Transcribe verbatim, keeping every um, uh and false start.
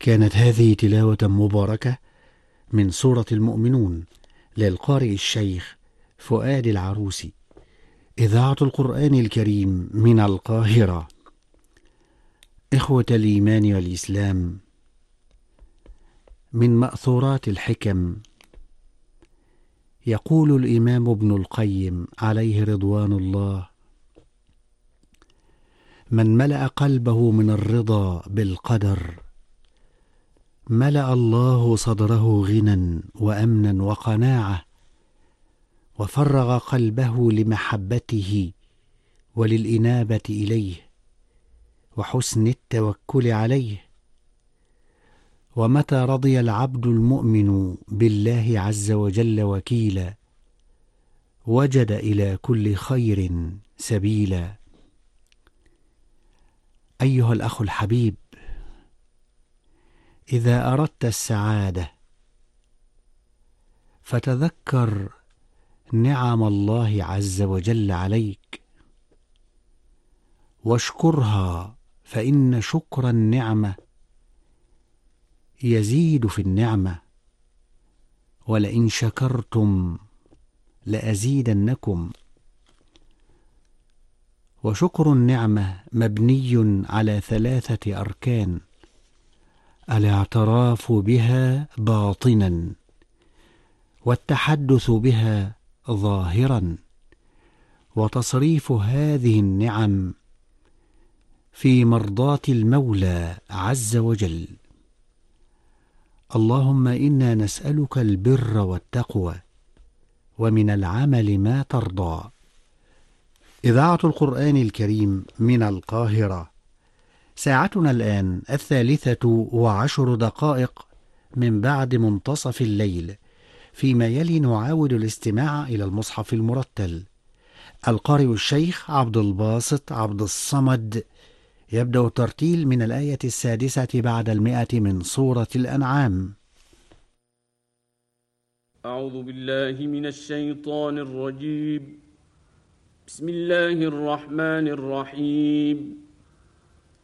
كانت هذه تلاوة مباركة من سورة المؤمنون للقارئ الشيخ فؤاد العروسي، إذاعة القرآن الكريم من القاهرة. إخوة الإيمان والإسلام، من مأثورات الحكم يقول الإمام ابن القيم عليه رضوان الله: من ملأ قلبه من الرضا بالقدر ملأ الله صدره غنى وأمنا وقناعة، وفرغ قلبه لمحبته وللإنابة إليه وحسن التوكل عليه. ومتى رضي العبد المؤمن بالله عز وجل وكيلا وجد إلى كل خير سبيلا. أيها الأخ الحبيب، إذا أردت السعادة فتذكر نعم الله عز وجل عليك واشكرها، فإن شكر النعمة يزيد في النعمة، ولئن شكرتم لأزيدنكم. وشكر النعمة مبني على ثلاثة أركان: الاعتراف بها باطنا، والتحدث بها ظاهرا، وتصريف هذه النعم في مرضاة المولى عز وجل. اللهم إنا نسألك البر والتقوى ومن العمل ما ترضى. إذاعة القرآن الكريم من القاهرة. ساعتنا الآن الثالثة وعشر دقائق من بعد منتصف الليل، فيما يلي نعاود الاستماع إلى المصحف المرتل. القارئ الشيخ عبد الباسط عبد الصمد يبدأ الترتيل من الآية السادسة بعد المئة من سورة الأنعام. أعوذ بالله من الشيطان الرجيم. بسم الله الرحمن الرحيم.